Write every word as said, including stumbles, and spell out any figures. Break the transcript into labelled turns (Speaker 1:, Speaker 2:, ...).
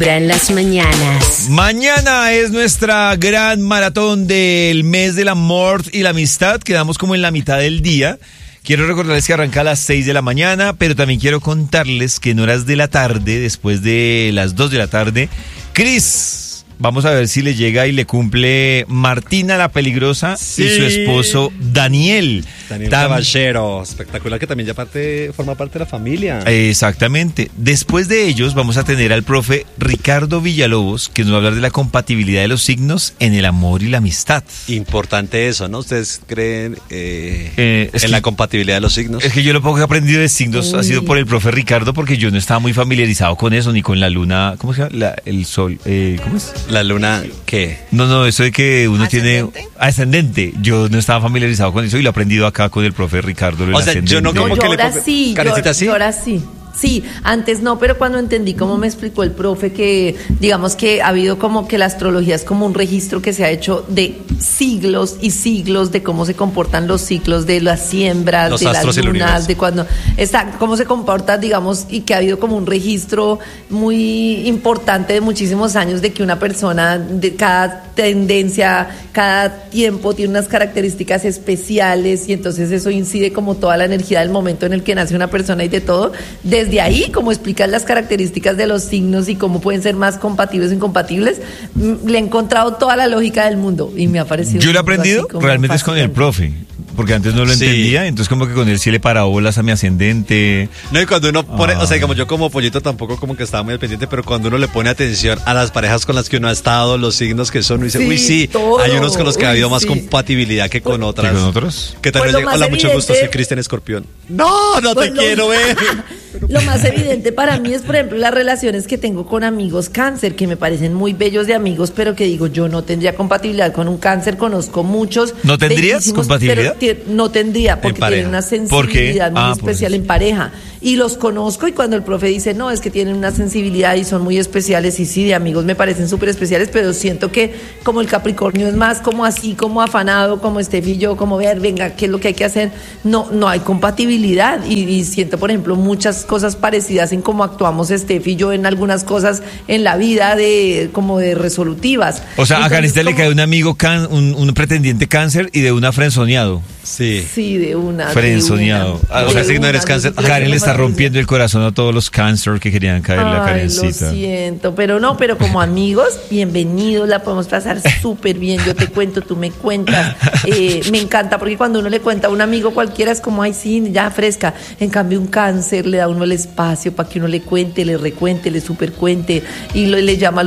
Speaker 1: En las mañanas.
Speaker 2: Mañana es nuestra gran maratón del mes del amor y la amistad. Quedamos como en la mitad del día. Quiero recordarles que arranca a las seis de la mañana, pero también quiero contarles que en horas de la tarde, después de las dos de la tarde, Cris, vamos a ver si le llega y le cumple Martina la Peligrosa, sí, y su esposo Daniel.
Speaker 3: Daniel
Speaker 2: Tam-
Speaker 3: Caballero, espectacular, que también ya parte, forma parte de la familia.
Speaker 2: Exactamente. Después de ellos vamos a tener al profe Ricardo Villalobos, que nos va a hablar de la compatibilidad de los signos en el amor y la amistad.
Speaker 3: Importante eso, ¿no? ¿Ustedes creen eh,
Speaker 2: Eh, es
Speaker 3: en
Speaker 2: que-
Speaker 3: la compatibilidad de los signos?
Speaker 2: Es que yo lo poco que he aprendido de signos
Speaker 1: Uy.
Speaker 2: ha sido por el profe Ricardo, porque yo no estaba muy familiarizado con eso, ni con la luna, ¿cómo se llama? La- el sol, eh, ¿cómo es?
Speaker 3: La luna, ¿qué?
Speaker 2: No, no, eso de que uno
Speaker 1: ¿Ascendente?
Speaker 2: tiene ascendente. Yo no estaba familiarizado con eso y lo he aprendido acá con el profe Ricardo. lo del
Speaker 3: O sea, yo no
Speaker 2: ascendente.
Speaker 3: como
Speaker 4: No,
Speaker 3: que
Speaker 4: yo
Speaker 3: le
Speaker 4: ahora
Speaker 3: pongo-
Speaker 4: sí,
Speaker 3: Karencita,
Speaker 4: yo,
Speaker 3: ¿sí?
Speaker 4: yo ahora sí. Sí, antes no, pero cuando entendí cómo me explicó el profe que, digamos que ha habido como que la astrología es como un registro que se ha hecho de siglos y siglos de cómo se comportan los ciclos de las siembras,
Speaker 3: Los
Speaker 4: de las
Speaker 3: astros y el
Speaker 4: lunas,
Speaker 3: universo.
Speaker 4: de cuando está, cómo se comporta, digamos, y que ha habido como un registro muy importante de muchísimos años de que una persona de cada tendencia, cada tiempo tiene unas características especiales y entonces eso incide como toda la energía del momento en el que nace una persona y de todo. Desde ahí, como explican las características de los signos y cómo pueden ser más compatibles o incompatibles, mm, le he encontrado toda la lógica del mundo y me ha parecido.
Speaker 2: Yo lo he
Speaker 4: un mundo
Speaker 2: aprendido
Speaker 4: así como
Speaker 2: realmente es con el
Speaker 4: fascinante.
Speaker 2: profe, porque antes no lo
Speaker 3: Sí.
Speaker 2: entendía, entonces como que con él sí le paraba bolas a mi ascendente.
Speaker 3: No, y cuando uno pone,
Speaker 2: Ah.
Speaker 3: o sea, digamos, yo como pollito tampoco como que estaba muy al pendiente, pero cuando uno le pone atención a las parejas con las que uno ha estado, los signos que son, uno dice,
Speaker 4: Sí,
Speaker 3: uy, sí,
Speaker 4: todo.
Speaker 3: hay unos con los que ha
Speaker 4: Uy,
Speaker 3: habido más
Speaker 4: sí.
Speaker 3: compatibilidad que con
Speaker 2: ¿Y
Speaker 3: otras.
Speaker 2: con otros?
Speaker 3: Que tal
Speaker 4: Pues
Speaker 3: vez
Speaker 4: lo
Speaker 3: llega,
Speaker 4: más
Speaker 3: hola, mucho gusto,
Speaker 4: evidente-
Speaker 3: soy Cristian Escorpión. No, no
Speaker 4: Pues
Speaker 3: te
Speaker 4: lo-
Speaker 3: quiero ver.
Speaker 4: Lo más evidente para mí es, por ejemplo, las relaciones que tengo con amigos cáncer, que me parecen muy bellos de amigos, pero que digo, yo no tendría compatibilidad con un cáncer, conozco muchos.
Speaker 2: ¿No tendrías
Speaker 4: bellísimos,
Speaker 2: compatibilidad?
Speaker 4: pero tie- no tendría, porque
Speaker 3: pareja.
Speaker 4: tienen una
Speaker 2: ¿Por qué?
Speaker 4: sensibilidad muy
Speaker 2: Ah, por
Speaker 4: especial
Speaker 2: eso.
Speaker 4: en pareja. Y los conozco y cuando el profe dice, no, es que tienen una sensibilidad y son muy especiales, y sí, de amigos me parecen súper especiales, pero siento que como el Capricornio es más como así, como afanado, como Steffi y yo, como ver, venga, ¿qué es lo que hay que hacer? No, no hay compatibilidad y, y siento, por ejemplo, muchas cosas parecidas en cómo actuamos Steffi y yo en algunas cosas en la vida de como de resolutivas.
Speaker 2: O sea, a
Speaker 4: Entonces,
Speaker 2: Karencita le
Speaker 4: como-
Speaker 2: cae un amigo, can, un, un pretendiente cáncer y de una frenzoneado.
Speaker 3: Sí.
Speaker 4: Sí, de una. de
Speaker 2: Frenzoneado.
Speaker 4: una,
Speaker 2: Ah,
Speaker 3: o sea,
Speaker 4: de
Speaker 3: signo eres
Speaker 4: una,
Speaker 3: cáncer.
Speaker 4: no sé,
Speaker 2: Karen le está
Speaker 4: como-
Speaker 2: rompiendo el corazón a todos los cáncer que querían caerle a
Speaker 4: Ay,
Speaker 2: Karencita.
Speaker 4: lo siento, pero no, pero como amigos, bienvenidos, la podemos pasar súper bien. Yo te cuento, tú me cuentas. Eh, me encanta porque cuando uno le cuenta a un amigo cualquiera es como, ay, sí, ya fresca. En cambio, un cáncer le da a uno el espacio para que uno le cuente, le recuente, le supercuente y lo- le llama a los